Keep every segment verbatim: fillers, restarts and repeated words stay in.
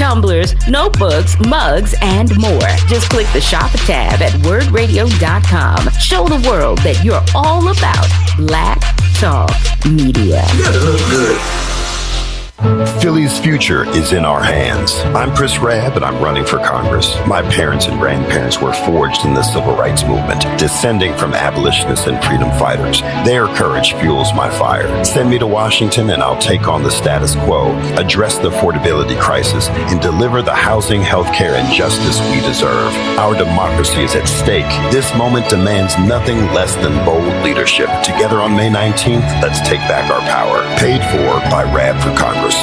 tumblers, notebooks, mugs, and more. Just click the Shop tab at word radio dot com. Show the world that you're all about Black Talk Media. You gotta look good. Philly's future is in our hands. I'm Chris Rabb, and I'm running for Congress. My parents and grandparents were forged in the civil rights movement, descending from abolitionists and freedom fighters. Their courage fuels my fire. Send me to Washington, and I'll take on the status quo, address the affordability crisis, and deliver the housing, health care, and justice we deserve. Our democracy is at stake. This moment demands nothing less than bold leadership. Together on May nineteenth, let's take back our power. Paid for by Rabb for Congress.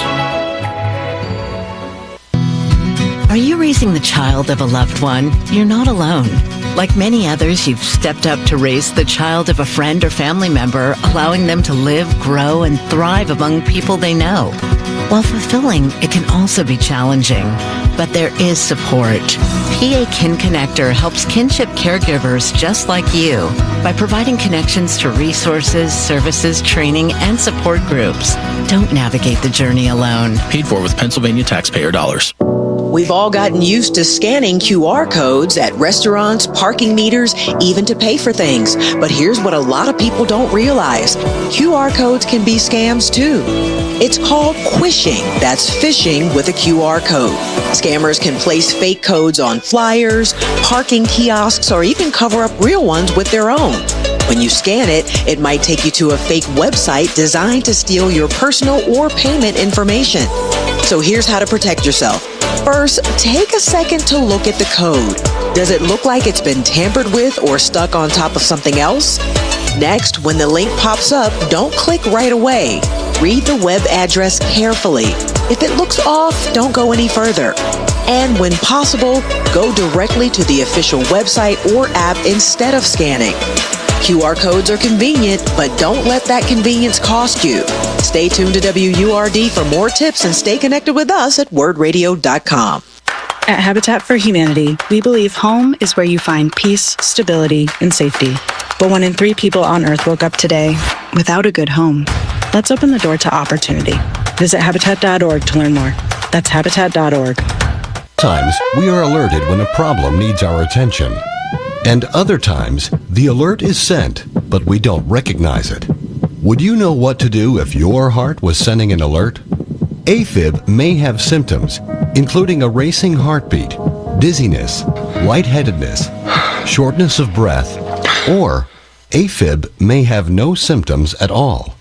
Are you raising the child of a loved one? You're not alone. Like many others, you've stepped up to raise the child of a friend or family member, allowing them to live, grow, and thrive among people they know. While fulfilling, it can also be challenging. But there is support. P A Kin Connector helps kinship caregivers just like you by providing connections to resources, services, training, and support groups. Don't navigate the journey alone. Paid for with Pennsylvania taxpayer dollars. We've all gotten used to scanning Q R codes at restaurants, parking meters, even to pay for things. But here's what a lot of people don't realize. Q R codes can be scams too. It's called quishing. That's phishing with a Q R code. Scammers can place fake codes on flyers, parking kiosks, or even cover up real ones with their own. When you scan it, it might take you to a fake website designed to steal your personal or payment information. So here's how to protect yourself. First, take a second to look at the code. Does it look like it's been tampered with or stuck on top of something else? Next, when the link pops up, don't click right away. Read the web address carefully. If it looks off, don't go any further. And when possible, go directly to the official website or app instead of scanning. Q R codes are convenient, but don't let that convenience cost you. Stay tuned to W U R D for more tips and stay connected with us at word radio dot com. At Habitat for Humanity, we believe home is where you find peace, stability, and safety. But one in three people on Earth woke up today without a good home. Let's open the door to opportunity. Visit habitat dot org to learn more. That's habitat dot org. Times we are alerted when a problem needs our attention. And other times, the alert is sent, but we don't recognize it. Would you know what to do if your heart was sending an alert? AFib may have symptoms, including a racing heartbeat, dizziness, lightheadedness, shortness of breath, or AFib may have no symptoms at all.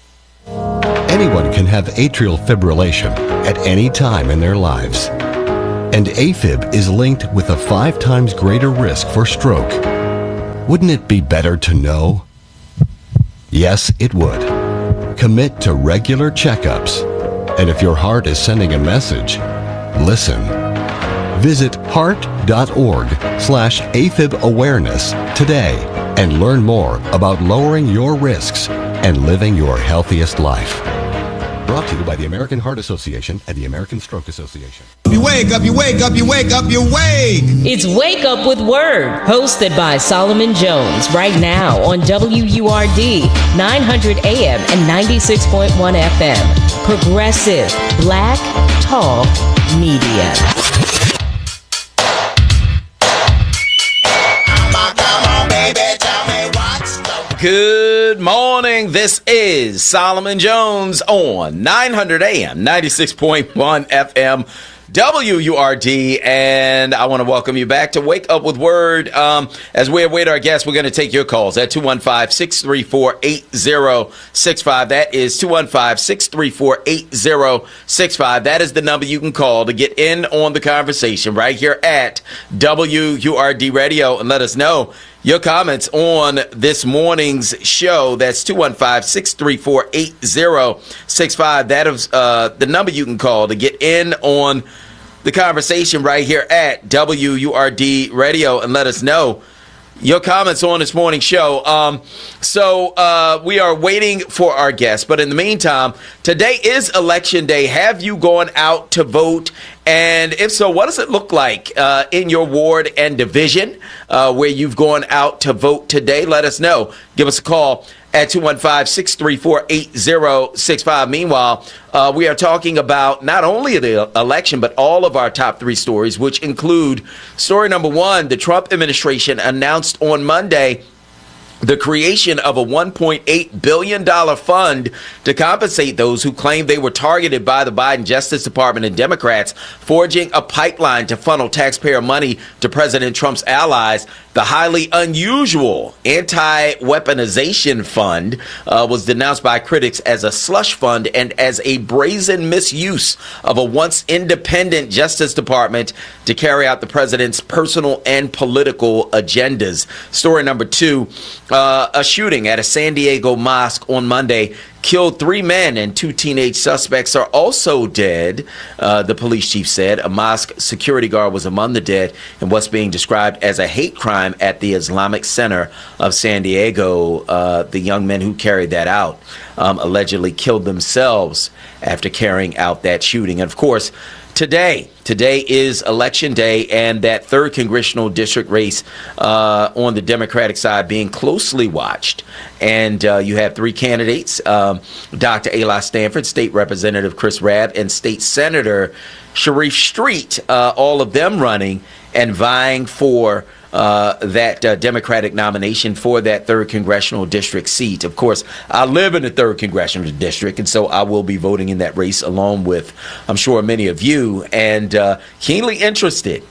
Anyone can have atrial fibrillation at any time in their lives. And AFib is linked with a five times greater risk for stroke. Wouldn't it be better to know? Yes, it would. Commit to regular checkups. And if your heart is sending a message, listen. Visit heart.org slash AFib awareness today and learn more about lowering your risks and living your healthiest life. Brought to you by the American Heart Association and the American Stroke Association. You wake up, you wake up, you wake up, you wake! It's Wake Up with Word, hosted by Solomon Jones, right now on W U R D, nine hundred A M and ninety-six point one F M. Progressive Black Talk Media. Good morning. This is Solomon Jones on nine hundred A M, ninety-six point one F M, W U R D, and I want to welcome you back to Wake Up with Word. Um, as we await our guests, we're going to take your calls at two one five, six three four, eight zero six five. That is two one five, six three four, eight zero six five. That is the number you can call to get in on the conversation right here at W U R D Radio and let us know your comments on this morning's show. That's two one five, six three four, eight zero six five. That is uh, the number you can call to get in on the conversation right here at W U R D Radio and let us know your comments on this morning's show. Um, so uh, we are waiting for our guests. But in the meantime, today is Election Day. Have you gone out to vote? And if so, what does it look like uh, in your ward and division uh, where you've gone out to vote today? Let us know. Give us a call at two one five, six three four, eight zero six five. Meanwhile, uh, we are talking about not only the election, but all of our top three stories, which include story number one, the Trump administration announced on Monday the creation of a one point eight billion dollars fund to compensate those who claim they were targeted by the Biden Justice Department and Democrats, forging a pipeline to funnel taxpayer money to President Trump's allies. The highly unusual anti-weaponization fund uh, was denounced by critics as a slush fund and as a brazen misuse of a once independent Justice Department to carry out the president's personal and political agendas. Story number two, uh, a shooting at a San Diego mosque on Monday killed three men and two teenage suspects are also dead, uh, the police chief said. A mosque security guard was among the dead in what's being described as a hate crime at the Islamic Center of San Diego. Uh, the young men who carried that out um, allegedly killed themselves after carrying out that shooting. And of course, Today, today is election day, and that third congressional district race uh, on the Democratic side being closely watched. And uh, you have three candidates, um, Doctor Eli Stanford, State Representative Chris Rabb, and State Senator Sharif Street, uh, all of them running and vying for Uh, that uh, Democratic nomination for that third congressional district seat. Of course, I live in the third congressional district, and so I will be voting in that race along with, I'm sure, many of you, and uh, keenly interested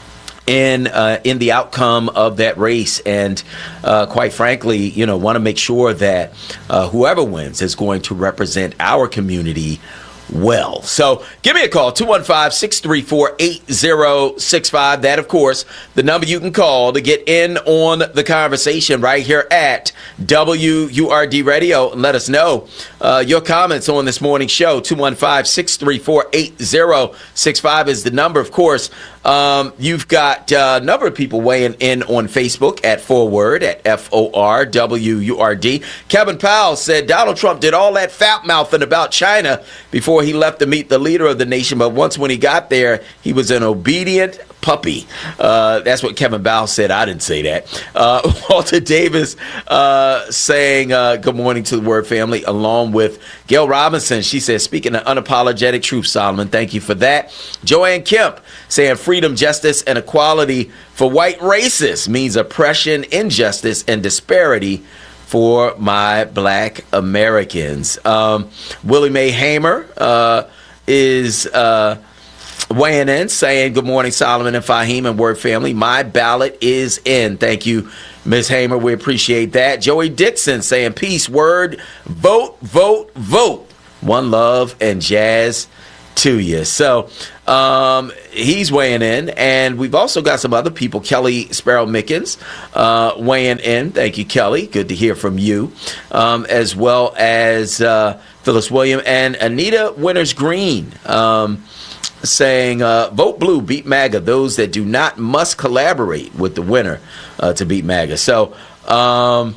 in uh, in the outcome of that race, and uh, quite frankly, you know, want to make sure that uh, whoever wins is going to represent our community well. So give me a call, two one five, six three four, eight zero six five. That, of course, the number you can call to get in on the conversation right here at W U R D Radio. And let us know uh, your comments on this morning's show. two one five, six three four, eight zero six five is the number. Of course, um, you've got uh, a number of people weighing in on Facebook at Forward, at F O R W U R D. Kevin Powell said Donald Trump did all that fat mouthing about China before he left to meet the leader of the nation, but once when he got there, he was an obedient puppy. Uh, that's what Kevin Powell said. I didn't say that. Uh, Walter Davis uh, saying uh, good morning to the Word family, along with Gail Robinson. She says, speaking of unapologetic truth, Solomon, thank you for that. Joanne Kemp saying freedom, justice, and equality for white racists means oppression, injustice, and disparity for my black Americans. Um, Willie Mae Hamer uh, is uh, weighing in, saying, good morning, Solomon and Fahim and Word family. My ballot is in. Thank you, Miz Hamer. We appreciate that. Joey Dixon saying, peace, word, vote, vote, vote. One love and jazz to you. So um, he's weighing in, and we've also got some other people. Kelly Sparrow Mickens uh, weighing in. Thank you, Kelly. Good to hear from you, um, as well as uh, Phyllis William and Anita Winters Green um, saying, uh, vote blue, beat MAGA. Those that do not must collaborate with the winner uh, to beat MAGA. So um,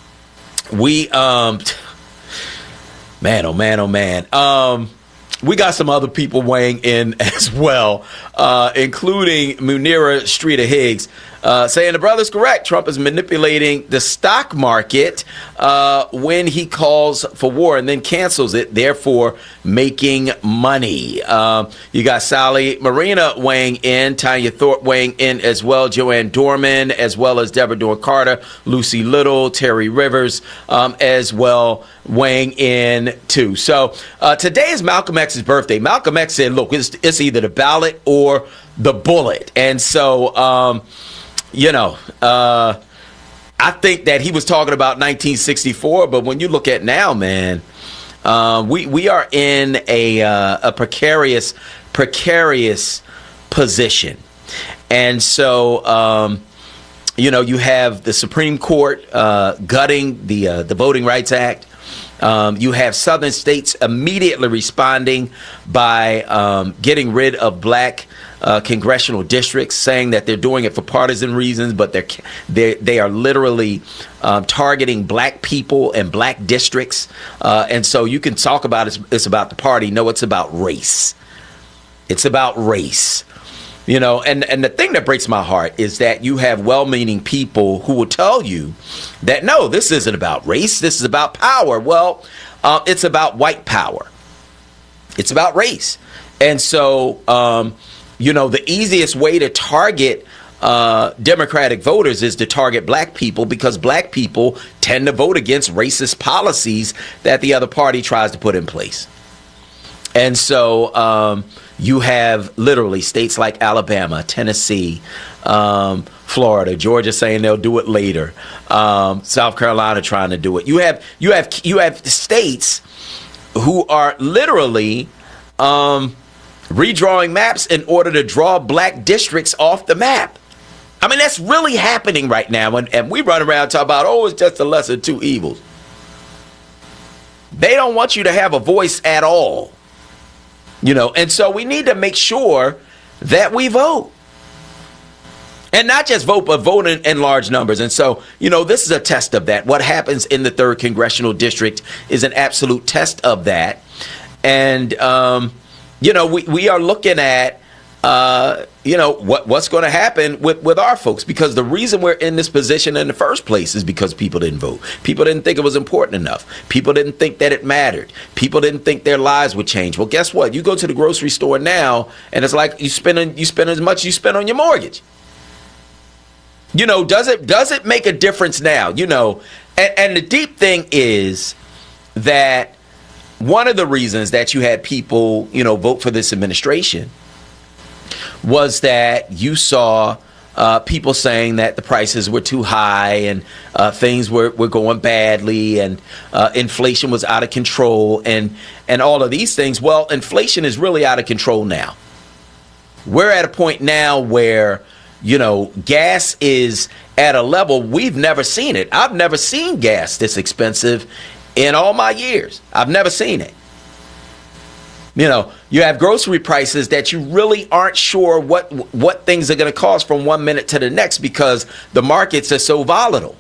we, um, man, oh man, oh man. Um, We got some other people weighing in as well, uh, including Munira Streeter Higgs, uh, saying the brother's correct. Trump is manipulating the stock market uh, when he calls for war and then cancels it, therefore making money. Um, you got Sally Marina weighing in, Tanya Thorpe weighing in as well, Joanne Dorman, as well as Deborah Dorn Carter, Lucy Little, Terry Rivers, um, as well, weighing in too. So uh, today is Malcolm X's birthday. Malcolm X said, look, it's, it's either the ballot or the bullet. And so, um, you know, uh, I think that he was talking about nineteen sixty-four, but when you look at now, man, uh, we, we are in a, uh, a precarious, precarious position. And so, um, you know, you have the Supreme Court uh, gutting the uh, the Voting Rights Act. Um, you have southern states immediately responding by um, getting rid of black uh, congressional districts, saying that they're doing it for partisan reasons, but they're, they they are literally um, targeting black people and black districts. Uh, and so you can talk about it's, it's about the party. No, it's about race. It's about race. You know, and, and the thing that breaks my heart is that you have well-meaning people who will tell you that, no, this isn't about race. This is about power. Well, uh, it's about white power. It's about race. And so, um, you know, the easiest way to target uh, Democratic voters is to target black people, because black people tend to vote against racist policies that the other party tries to put in place. And so um, you have literally states like Alabama, Tennessee, um, Florida, Georgia saying they'll do it later, um, South Carolina trying to do it. You have you have you have states who are literally um, redrawing maps in order to draw black districts off the map. I mean, that's really happening right now, and, and we run around talking about, oh, it's just the lesser of two evils. They don't want you to have a voice at all. You know, and so we need to make sure that we vote. And not just vote, but vote in, in large numbers. And so, you know, this is a test of that. What happens in the third congressional district is an absolute test of that. And, um, you know, we, we are looking at, uh, you know, what what's going to happen with, with our folks, because the reason we're in this position in the first place is because people didn't vote. People didn't think it was important enough. People didn't think that it mattered. People didn't think their lives would change. Well, guess what? You go to the grocery store now, and it's like you spend you spend as much as you spend on your mortgage. You know, does it does it make a difference now? You know, and, and the deep thing is that one of the reasons that you had people, you know, vote for this administration was that you saw uh, people saying that the prices were too high, and uh, things were, were going badly, and uh, inflation was out of control, and and all of these things. Well, inflation is really out of control now. We're at a point now where, you know, gas is at a level we've never seen it. I've never seen gas this expensive in all my years. I've never seen it. You know, you have grocery prices that you really aren't sure what what things are going to cost from one minute to the next, because the markets are so volatile.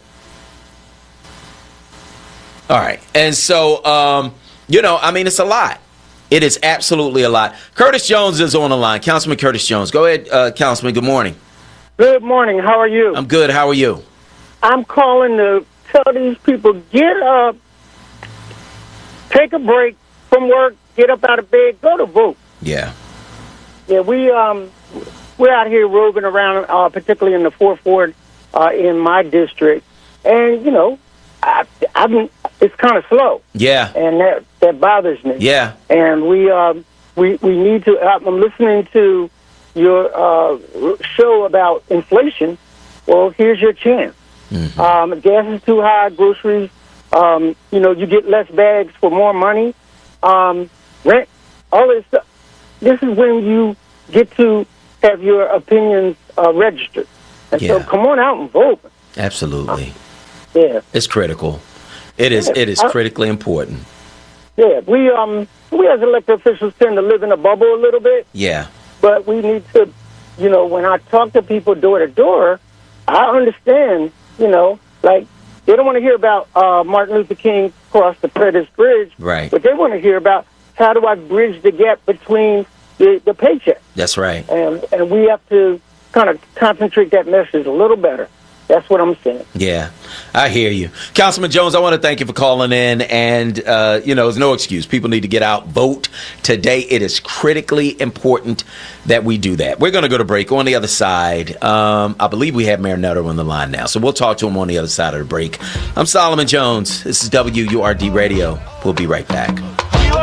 All right. And so, um, you know, I mean, it's a lot. It is absolutely a lot. Curtis Jones is on the line. Councilman Curtis Jones. Go ahead, uh, Councilman. Good morning. Good morning. How are you? I'm good. How are you? I'm calling to tell these people, get up, take a break from work, get up out of bed, go to vote. Yeah. Yeah, we, um, we're out here roving around, uh, particularly in the fourth Ward uh, in my district. And, you know, I, I've been, it's kind of slow. Yeah. And that, that bothers me. Yeah. And we, um, we, we need to, I'm listening to your uh, show about inflation. Well, here's your chance. Mm-hmm. Um, gas is too high, groceries, um, you know, you get less bags for more money. Um, rent, all this stuff. This is when you get to have your opinions uh, registered. And yeah. so come on out and vote. Absolutely. Uh, yeah. It's critical. It is yeah. It is critically important. Yeah. We, um, we as elected officials tend to live in a bubble a little bit. Yeah. But we need to, you know, when I talk to people door to door, I understand, you know, like, they don't want to hear about uh, Martin Luther King crossed the Prentice Bridge. Right. But they want to hear about how do I bridge the gap between the, the paycheck. That's right. And and we have to kind of concentrate that message a little better. That's what I'm saying. Yeah, I hear you. Councilman Jones, I want to thank you for calling in. And, uh, you know, there's no excuse. People need to get out, vote today. It is critically important that we do that. We're going to go to break. On the other side, um, I believe we have Mayor Nutter on the line now. So we'll talk to him on the other side of the break. I'm Solomon Jones. This is W U R D Radio. We'll be right back.